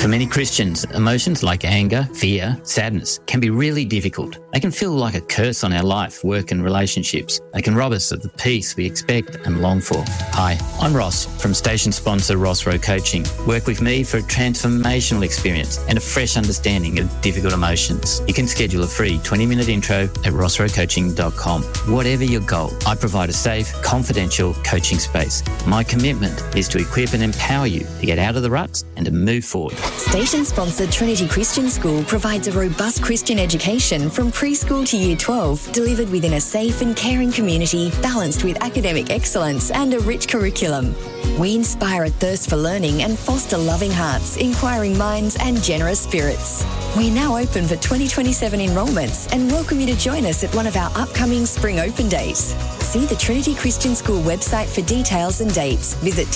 For many Christians, emotions like anger, fear, sadness can be really difficult. They can feel like a curse on our life, work and relationships. They can rob us of the peace we expect and long for. Hi, I'm Ross from station sponsor Ross Rowe Coaching. Work with me for a transformational experience and a fresh understanding of difficult emotions. You can schedule a free 20-minute intro at rossrowecoaching.com. Whatever your goal, I provide a safe, confidential coaching space. My commitment is to equip and empower you to get out of the ruts and to move forward. Station-sponsored Trinity Christian School provides a robust Christian education from preschool to year 12, delivered within a safe and caring community, balanced with academic excellence and a rich curriculum. We inspire a thirst for learning and foster loving hearts, inquiring minds and generous spirits. We're now open for 2027 enrolments and welcome you to join us at one of our upcoming spring open days. See the Trinity Christian School website for details and dates. Visit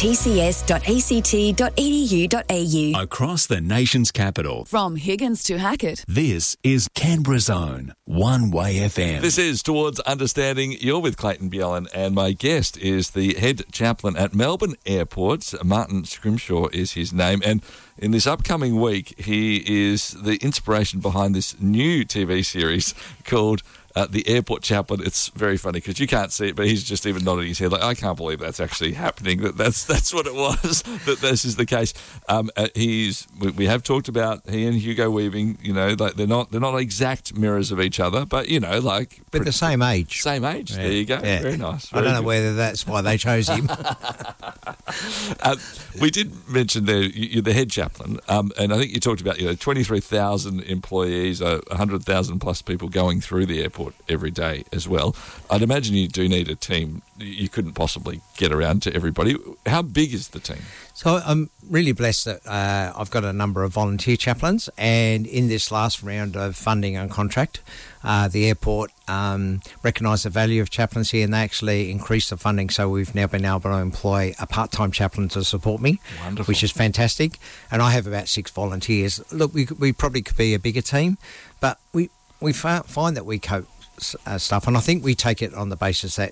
tcs.act.edu.au. Across the nation's capital. From Higgins to Hackett. This is Canberra Zone, One Way FM. This is Towards Understanding. You're with Clayton Bjellan, and my guest is the head chaplain at Melbourne Airport. Martin Scrimshaw is his name, and in this upcoming week, he is the inspiration behind this new TV series called The Airport Chaplain. It's very funny because you can't see it, but he's just even nodding his head like, I can't believe that's actually happening. That's what it was. That this is the case. We have talked about he and Hugo Weaving. You know, like they're not exact mirrors of each other, but you know, like but the same age. Same age. Yeah. There you go. Yeah. Very nice. I don't know whether that's why they chose him. We did mention you're the head chaplain, and I think you talked about 23,000 employees, 100,000 plus people going through the airport every day as well. I'd imagine you do need a team. You couldn't possibly get around to everybody. How big is the team? So I'm really blessed that I've got a number of volunteer chaplains, and in this last round of funding and contract, the airport recognised the value of chaplaincy, and they actually increased the funding, so we've now been able to employ a part-time chaplain to support me. Wonderful. Which is fantastic, and I have about 6 volunteers. Look, we probably could be a bigger team, but we find that we cope stuff, and I think we take it on the basis that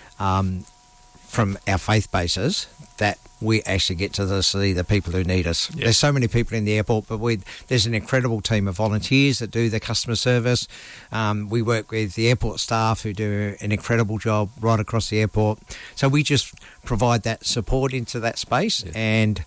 from our faith basis that we actually get to see the people who need us. Yes. There's so many people in the airport, but there's an incredible team of volunteers that do the customer service. We work with the airport staff who do an incredible job right across the airport. So we just provide that support into that space. Yes. And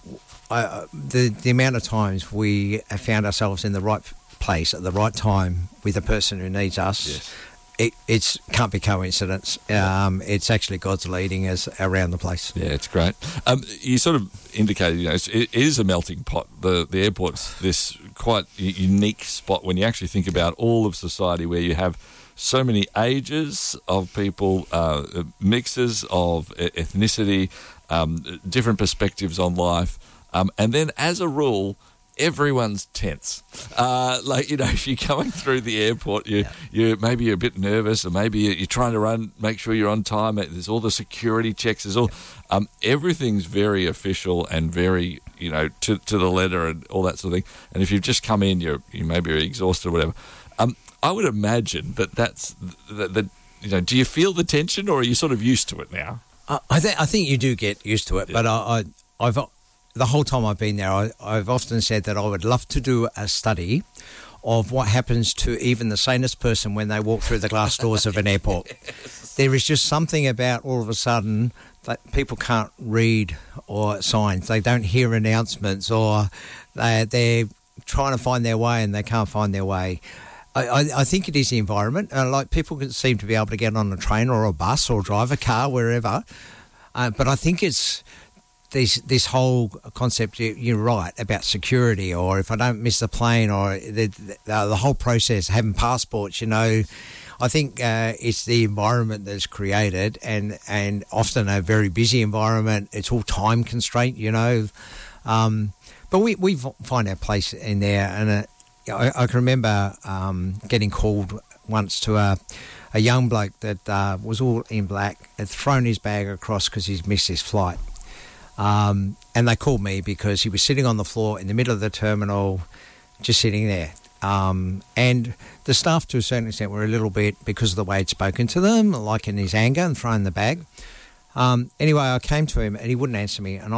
the amount of times we have found ourselves in the right place at the right time with the person who needs us. Yes. It can't be coincidence. It's actually God's leading us around the place. Yeah, it's great. You sort of indicated, it is a melting pot. The airport's this quite unique spot when you actually think about all of society, where you have so many ages of people, mixes of ethnicity, different perspectives on life, and then as a rule, everyone's tense. If you're coming through the airport, you're maybe you're a bit nervous, or maybe you're trying to make sure you're on time. There's all the security checks. There's all everything's very official and very to the letter and all that sort of thing. And if you've just come in, you maybe are exhausted or whatever. I would imagine that's that. Do you feel the tension, or are you sort of used to it now? I think you do get used to it, but I've. The whole time I've been there, I've often said that I would love to do a study of what happens to even the sanest person when they walk through the glass doors of an airport. Yes. There is just something about all of a sudden that people can't read or signs. They don't hear announcements, or they're trying to find their way and they can't find their way. I think it is the environment. People seem to be able to get on a train or a bus or drive a car wherever. But I think it's this whole concept, you're right, about security, or if I don't miss the plane, or the whole process, having passports, I think it's the environment that's created, and often a very busy environment. It's all time constraint, but we find our place in there. And I can remember getting called once to a young bloke that was all in black, had thrown his bag across because he's missed his flight. And they called me because he was sitting on the floor in the middle of the terminal, just sitting there. And the staff, to a certain extent, were a little bit, because of the way he'd spoken to them, like in his anger and throwing the bag. Anyway, I came to him and he wouldn't answer me. And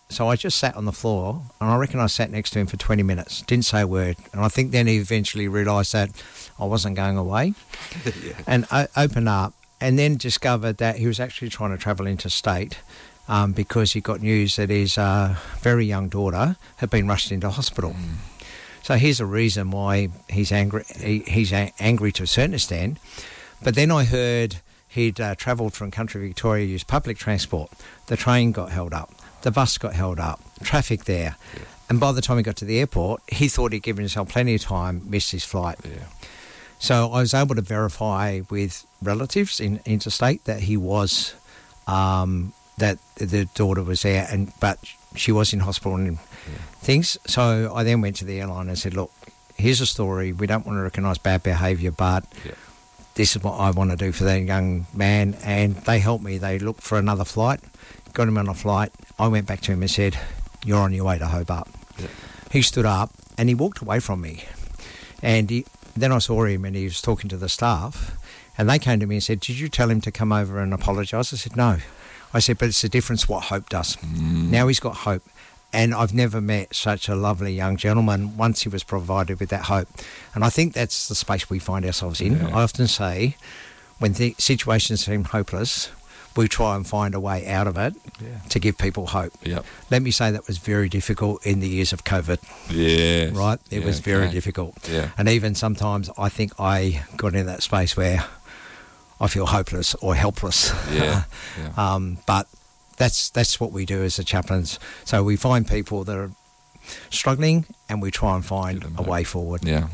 So I just sat on the floor, and I reckon I sat next to him for 20 minutes, didn't say a word. And I think then he eventually realised that I wasn't going away and opened up, and then discovered that he was actually trying to travel interstate because he got news that his very young daughter had been rushed into hospital. So here's a reason why he's angry. He's angry to a certain extent. But then I heard he'd travelled from country Victoria, used public transport. The train got held up. The bus got held up. Traffic there. Yeah. And by the time he got to the airport, he thought he'd given himself plenty of time, missed his flight. Yeah. So I was able to verify with relatives in interstate that he was, that the daughter was there, but she was in hospital and things. So I then went to the airline and said, look, here's a story. We don't want to recognise bad behaviour, but this is what I want to do for that young man. And they helped me. They looked for another flight, got him on a flight. I went back to him and said, you're on your way to Hobart. Yeah. He stood up and he walked away from me. And then I saw him and he was talking to the staff, and they came to me and said, did you tell him to come over and apologise? I said, no. I said, but it's the difference what hope does. Now he's got hope. And I've never met such a lovely young gentleman once he was provided with that hope. And I think that's the space we find ourselves in. Yeah. I often say, when situations seem hopeless, we try and find a way out of it to give people hope. Yep. Let me say that was very difficult in the years of COVID. Yeah. Right? It was very difficult. Yeah. And even sometimes I think I got in that space where I feel hopeless or helpless. Yeah. But that's what we do as the chaplains. So we find people that are struggling and we try and find a way forward. Yeah.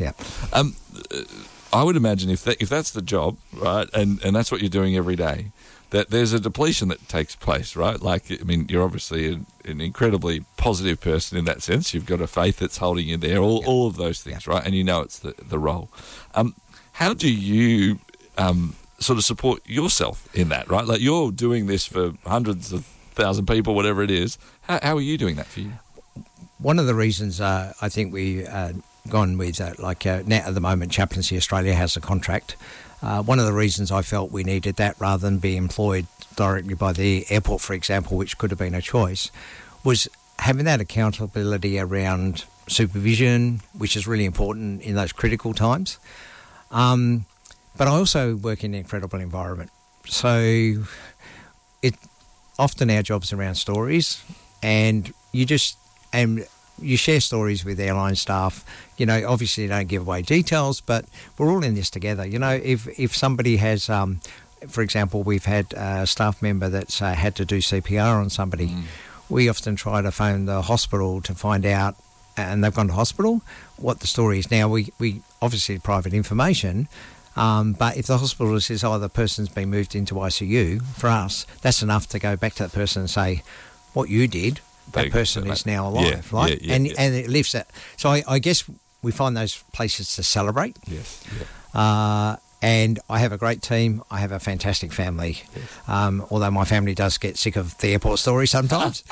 I would imagine if that's the job, right, and that's what you're doing every day, that there's a depletion that takes place, right? Like, I mean, you're obviously an incredibly positive person in that sense. You've got a faith that's holding you there, all of those things, right? And you know it's the role. How do you sort of support yourself in that, right? Like, you're doing this for hundreds of thousand people, whatever it is. How are you doing that for you? One of the reasons I think we gone with, now at the moment, Chaplaincy Australia has a contract. One of the reasons I felt we needed that rather than be employed directly by the airport, for example, which could have been a choice, was having that accountability around supervision, which is really important in those critical times. But I also work in an incredible environment. So often our job's around stories, and you share stories with airline staff. You know, obviously you don't give away details, but we're all in this together. You know, if somebody has, for example, we've had a staff member that's had to do CPR on somebody, we often try to phone the hospital to find out, and they've gone to hospital, what the story is. Now, we obviously private information, but if the hospital says, the person's been moved into ICU, for us, that's enough to go back to that person and say, what you did, that person is now alive, right? And it lifts that. So I guess we find those places to celebrate. Yes. And I have a great team. I have a fantastic family. Yes. Although my family does get sick of the airport story sometimes.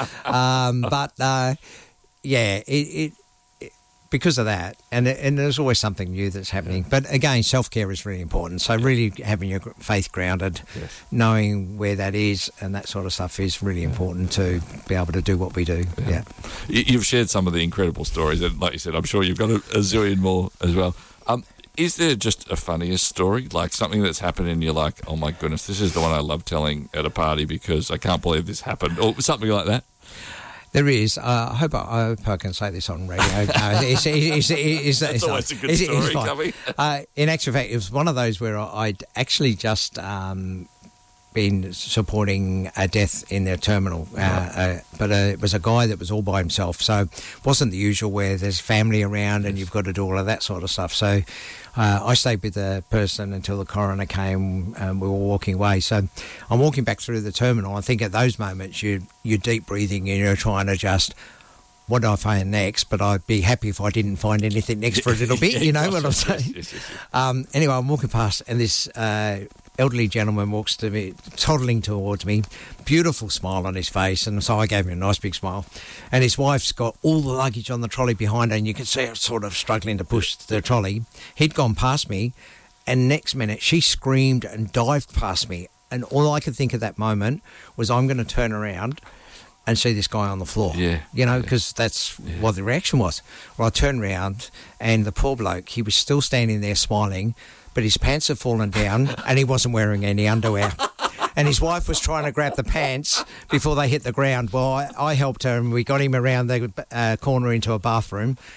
Because of that, and there's always something new that's happening. But again, self-care is really important. So really having your faith grounded, knowing where that is and that sort of stuff is really important to be able to do what we do. Yeah. You've shared some of the incredible stories, and like you said, I'm sure you've got a zillion more as well. Is there just a funniest story, like something that's happened and you're like, oh my goodness, this is the one I love telling at a party because I can't believe this happened, or something like that? There is. I hope I can say this on radio. That's always a good story, Cubby. In actual fact, it was one of those where I'd actually just been supporting a death in their terminal, but it was a guy that was all by himself, so it wasn't the usual where there's family around and you've got to do all of that sort of stuff. So I stayed with the person until the coroner came and we were walking away. So I'm walking back through the terminal. I think at those moments you're deep breathing and you're trying to just, what do I find next? But I'd be happy if I didn't find anything next for a little bit, you know what I'm saying? Yes. Anyway, I'm walking past and this elderly gentleman walks to me, toddling towards me, beautiful smile on his face, and so I gave him a nice big smile. And his wife's got all the luggage on the trolley behind her, and you can see her sort of struggling to push the trolley. He'd gone past me, and next minute she screamed and dived past me, and all I could think at that moment was, I'm going to turn around and see this guy on the floor. Yeah. You know, because that's what the reaction was. Well, I turned around, and the poor bloke, he was still standing there smiling, but his pants had fallen down, and he wasn't wearing any underwear. And his wife was trying to grab the pants before they hit the ground. Well, I helped her, and we got him around the corner into a bathroom,